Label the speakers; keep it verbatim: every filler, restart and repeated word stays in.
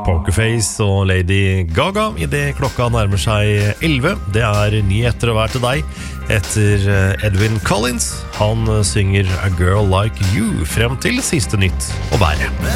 Speaker 1: Pokerface og Lady Gaga I det klokka nærmer seg elleve. Det er nyheter å være til deg etter Edwin Collins. Han synger A Girl Like You frem til siste nytt å være.